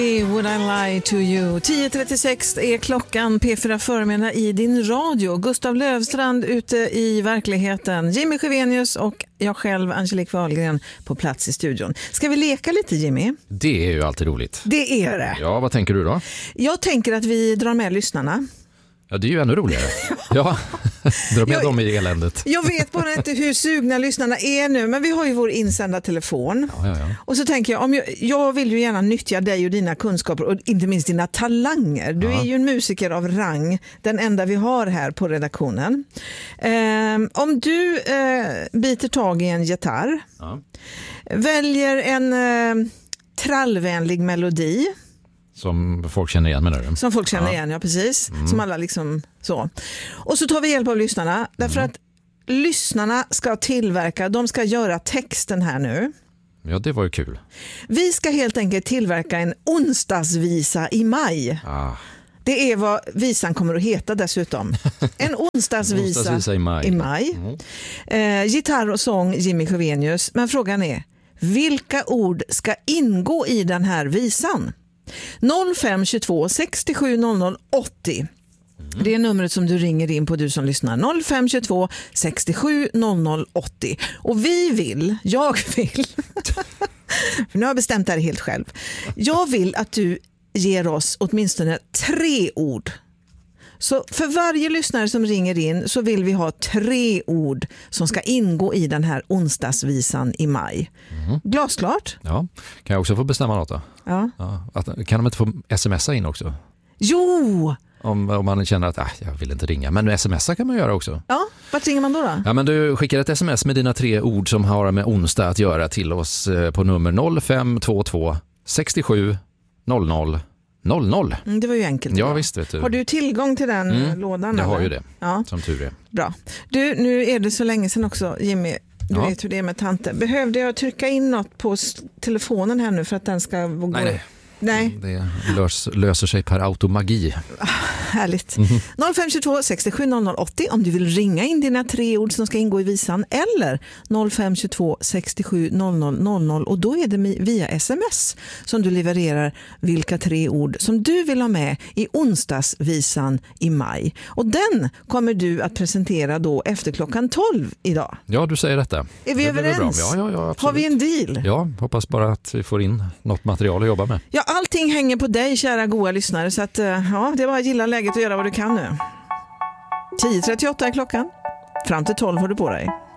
Would I lie to you? 10.36 är klockan, P4 förmiddag i din radio. Gustav Lövstrand ute i verkligheten. Jimmy Sjövenius och jag själv, Angelique Wahlgren, på plats i studion. Ska vi leka lite, Jimmy? Det är ju alltid roligt. Det är det. Ja, vad tänker du då? Jag tänker att vi drar med lyssnarna. Ja, det är ju ännu roligare. Ja, dra med dem i eländet. Jag vet bara inte hur sugna lyssnarna är nu, men vi har ju vår insända telefon. Ja. Och så tänker jag, jag vill ju gärna nyttja dig och dina kunskaper och inte minst dina talanger. Du är ju en musiker av rang, den enda vi har här på redaktionen. Om du biter tag i en gitarr, väljer en trallvänlig melodi, som folk känner igen, menar du? Som folk känner igen, ja precis. Som alla liksom så. Och så tar vi hjälp av lyssnarna. Därför att lyssnarna ska tillverka, de ska göra texten här nu. Ja, det var ju kul. Vi ska helt enkelt tillverka en onsdagsvisa i maj. Det är vad visan kommer att heta dessutom. En onsdagsvisa i maj. Gitarr och sång Jimmy Sjövenius. Men frågan är, vilka ord ska ingå i den här visan? 0522 67 00 80. Det är numret som du ringer in på, du som lyssnar. 0522 67 00 80. Och jag vill för nu har jag bestämt det här helt själv. Jag vill att du ger oss åtminstone 3 ord. Så för varje lyssnare som ringer in så vill vi ha 3 ord som ska ingå i den här onsdagsvisan i maj. Glasklart? Ja, kan jag också få bestämma något då? Ja. Kan de inte få smsa in också? Jo! Om man känner att jag vill inte ringa. Men smsa kan man göra också. Ja, vart ringer man då? Ja, men du skickar ett sms med dina 3 ord som har med onsdag att göra till oss på nummer 0522 67 00 00. Det var ju enkelt. Ja, visst vet du. Har du tillgång till den lådan? Jag har eller? ju det, som tur är. Bra. Du, nu är det så länge sedan också, Jimmy. Du vet hur det är med tante. Behövde jag trycka in något på telefonen här nu för att den ska gå? Nej. Det löser sig per automagi. Härligt. 0522 67 00 80 om du vill ringa in dina 3 ord som ska ingå i visan, eller 0522 67 00 00, och då är det via sms som du levererar vilka 3 ord som du vill ha med i onsdagsvisan i maj. Och den kommer du att presentera då efter klockan 12 idag. Ja, du säger detta. Är vi överens? Ja, absolut. Har vi en deal? Ja, hoppas bara att vi får in något material att jobba med. Ja, allting hänger på dig, kära goda lyssnare, så att det är bara att gilla läget och göra vad du kan nu. 10.38 är klockan. Fram till 12 har du på dig.